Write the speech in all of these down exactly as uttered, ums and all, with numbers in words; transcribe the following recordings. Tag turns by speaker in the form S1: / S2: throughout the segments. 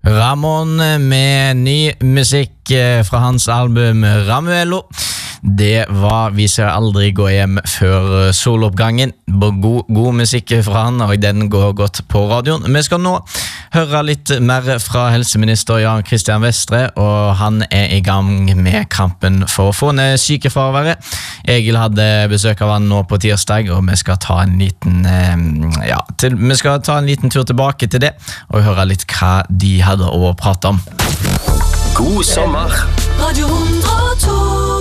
S1: Ramón med ny musikk fra hans album Ramuelo. Det var Vi ser aldri gå hjem før soloppgangen. God, god musikk fra han, og den går godt på radioen. Vi skal nå høre litt mer fra helseminister Jan Christian Vestre, og han er i gang med kampen for å få ned sykefraværet. Egil hadde besøk av han nå på tirsdag, og vi skal ta en liten ja, til, vi skal ta en liten tur tilbake til det, og høre litt hva de hadde å prate om.
S2: God sommer!
S3: Radio hundre og to.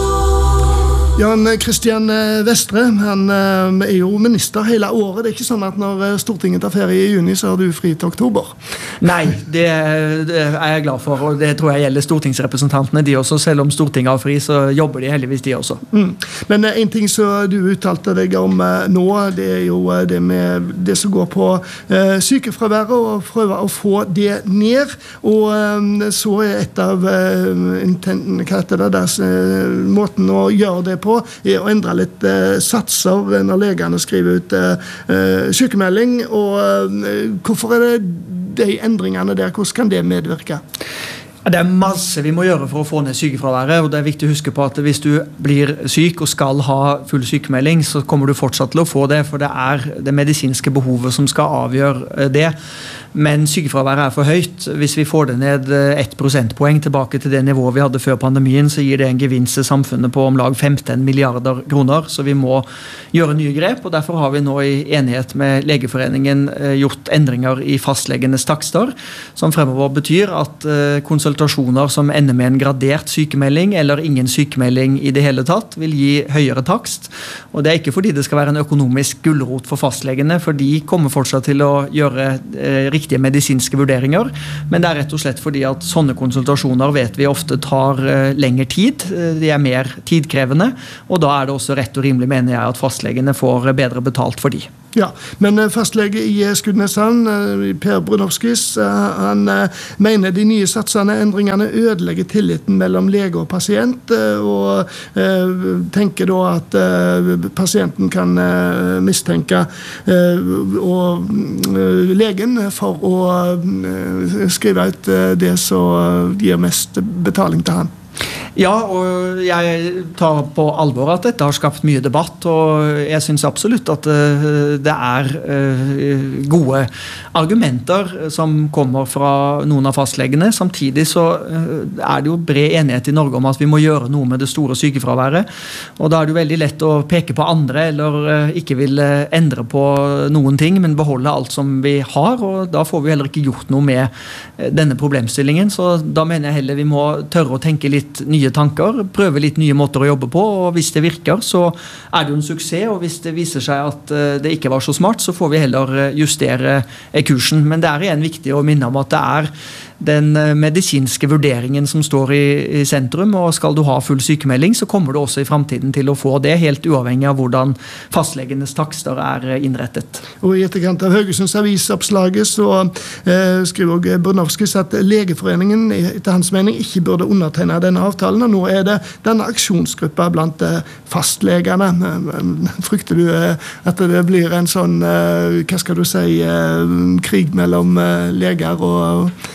S4: Jan Christian Vestre, han er jo minister hele året. Det er ikke sånn at når Stortinget tar ferie i juni, så er du fri til oktober.
S5: Nei, det, det er jeg glad for, og det tror jeg gjelder stortingsrepresentantene. De også, selv om Stortinget har fri, så jobber de heldigvis de også. Mm.
S4: Men en ting som du uttalte deg om nå, det er jo det med det som går på uh, sykefraværet, og prøve å få det ned. Og um, så er et av uh, inten, hva heter det, der, uh, måten å gjøre det på er å endre litt uh, satser når legene skriver ut uh, sykemelding, og uh, hvorfor er det de endringene der, hvordan kan det medvirke?
S5: Det er masse vi må gjøre for å få ned sykefraværet, og det er viktig å huske på at hvis du blir syk og skal ha full sykemelding, så kommer du fortsatt til å få det, for det er det medisinske behovet som skal avgjøre det. Men sykefraværet er for høyt. Hvis vi får det ned ett prosentpoeng tilbake til det nivået vi hadde før pandemien, så gir det en gevinst til samfunnet på om lag femten milliarder kroner, så vi må gjøre nye grep, og derfor har vi nå i enighet med Legeforeningen gjort endringer i fastlegenes takster, som fremover betyr at konsultasjoner som ender med en gradert sykemelding eller ingen sykemelding i det hele tatt, vil gi høyere takst. Og det er ikke fordi det skal være en økonomisk gulrot for fastlegene, for de kommer fortsatt til å gjøre eh, riktige medisinske vurderinger, men det er rett og slett fordi at sånne konsultasjoner vet vi ofte tar eh, lengre tid, de er mer tidkrevende, og da er det også rett og rimelig, mener jeg, at fastlegene får bedre betalt for de.
S4: Ja, men fastlege i Skudeneshavn, Per Brunovskis, han mener de nye satsene, endringene ødelegger tilliten mellom lege og pasient, og tenker da at pasienten kan mistenke og legen for å skrive ut det som gir mest betaling til han.
S5: Ja, og jeg tar på alvor at dette har skapt mye debatt, og jeg synes absolutt at det er gode argumenter som kommer fra noen av fastlegene. Samtidig så er det jo bred enighet i Norge om at vi må gjøre noe med det store sykefraværet, og da er det jo veldig lett å peke på andre, eller ikke vil endre på noen ting, men beholde alt som vi har, og da får vi heller ikke gjort noe med denne problemstillingen, så da mener jeg heller vi må tørre å tenke litt nye tanker, prøve litt nye måter å jobbe på, og hvis det virker så er det jo en suksess, og hvis det viser seg at det ikke var så smart, så får vi heller justere kursen. Men det er igjen viktig å minne om at det er den medisinske vurderingen som står i, i sentrum, og skal du ha full sykemelding, så kommer du også i fremtiden til å få det, helt uavhengig av hvordan fastlegenes takster er innrettet.
S4: Og i etterkant av Haugesunds avisoppslaget så eh, skriver Brunovskis at Legeforeningen etter hans mening ikke burde undertegne denne avtalen, og nå er det denne aksjonsgruppa blant eh, fastlegene. Frykter du eh, at det blir en sånn, eh, hva skal du si, eh, krig mellom eh, leger og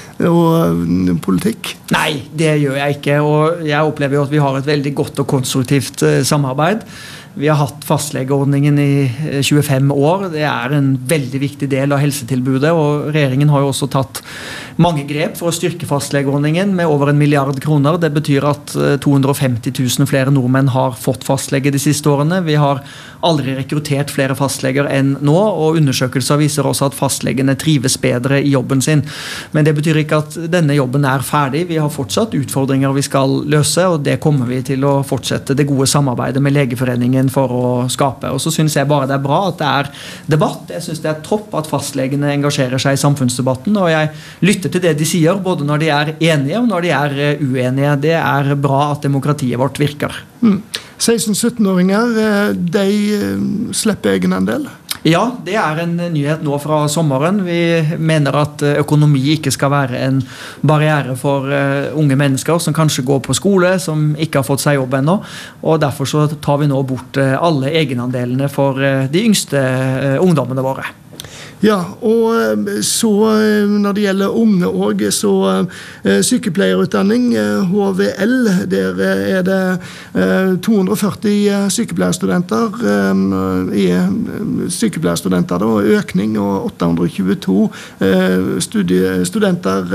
S4: og politikk?
S5: Nei, det gjør jeg ikke, og jeg opplever jo at vi har et veldig godt og konstruktivt samarbeid. Vi har hatt fastlegeordningen i tjuefem år. Det er en veldig viktig del av helsetilbudet, og regjeringen har jo også tatt mange grep for å styrke fastlegeordningen med over en milliard kroner. Det betyr at to hundre og femti tusen flere nordmenn har fått fastlege de siste årene. Vi har aldri rekruttert flere fastleger enn nå, og undersøkelser viser også at fastlegene trives bedre i jobben sin. Men det betyr ikke at denne jobben er ferdig. Vi har fortsatt utfordringer vi skal løse, og det kommer vi til å fortsette det gode samarbeidet med Legeforeningen for å skape. Og så synes jeg bare det er bra at det er debatt. Jeg synes det er topp at fastlegene engasjerer seg i samfunnsdebatten, og jeg lytter til det de sier, både når de er enige og når de er uenige. Det er bra at demokratiet vårt virker.
S4: Mm. seksten-sytten-åringer, de slipper egenandel?
S5: Ja, det er en nyhet nå fra sommeren. Vi mener at økonomi ikke skal være en barriere for unge mennesker som kanskje går på skole, som ikke har fått seg jobb ennå, og derfor så tar vi nå bort alle egenandelene for de yngste ungdommene våre.
S4: Ja, og så når det gjelder unge også, så sykepleierutdanning, H V L, der er det to hundre og førti sykepleierstudenter i sykepleierstudenter, da, økning, og åtte hundre og tjueto studenter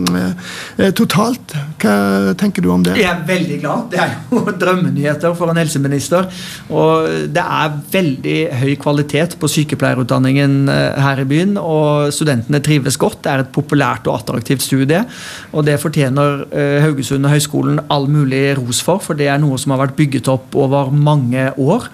S4: totalt. Hva tenker du om det?
S5: Jeg er veldig glad. Det er jo drømmenyheter for en helseminister, og det er veldig høy kvalitet på sykepleierutdanningen her i byen, og studentene trives godt. Det er et populært og attraktivt studie, og det fortjener Haugesund og Høgskolen all mulig ros for, for det er noe som har vært bygget opp over mange år.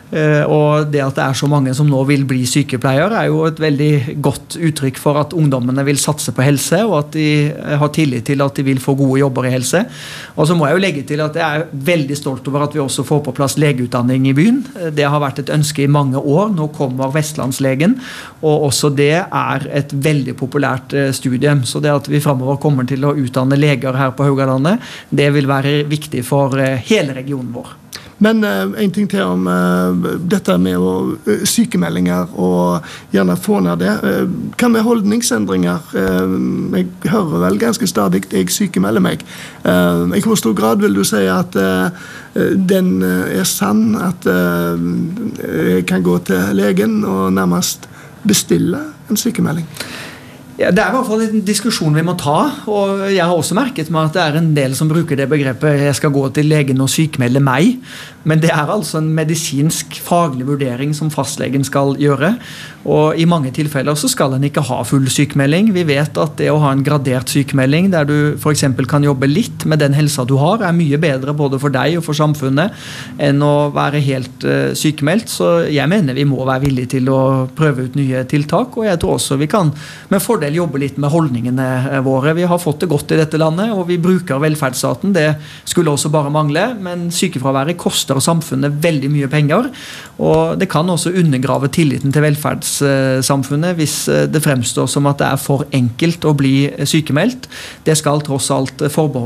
S5: Og det at det er så mange som nå vil bli sykepleier er jo et veldig godt uttrykk for at ungdommene vil satse på helse, og at de har tillit til at de vil få gode jobber i helse. Og så må jeg jo legge til at jeg er veldig stolt over at vi også får på plass legeutdanning i byen. Det har vært et ønske i mange år. Nå kommer Vestlandslegen, og også det er et veldig populært studie. Så det at vi fremover kommer til å utdanne leger her på Haugalandet, det vil være viktig for hele regionen vår.
S4: Men uh, en ting til om uh, dette med å, uh, sykemeldinger og gjerne få ned det. Uh, hva med holdningsendringer? Uh, jeg hører vel ganske stadig jeg sykemelder meg. Uh, I hvor stor grad vil du si at uh, den er sann, at uh, jeg kan gå til legen og nærmest bestille en sykemelding?
S5: Ja, det er i hvert fall en diskusjon vi må ta, og jeg har også merket meg at det er en del som bruker det begrepet «jeg skal gå til legen og sykmelde meg», men det er altså en medisinsk faglig vurdering som fastlegen skal gjøre, og i mange tilfeller så skal en ikke ha full sykmelding. Vi vet at det å ha en gradert sykmelding, der du for eksempel kan jobbe litt med den helsa du har, er mye bedre både for deg og for samfunnet enn å være helt uh, sykemeldt, så jeg mener vi må være villige til å prøve ut nye tiltak, og jeg tror også vi kan med fordel jobbe litt med holdningene våre. Vi har fått det godt i dette landet, og vi bruker velferdsstaten. Det skulle også bare mangle, men sykefraværet koster samfunnet veldig mye penger, og det kan også undergrave tilliten til velferdssamfunnet hvis det fremstår som at det er for enkelt å bli sykemeldt. Det skal tross alt forbeholde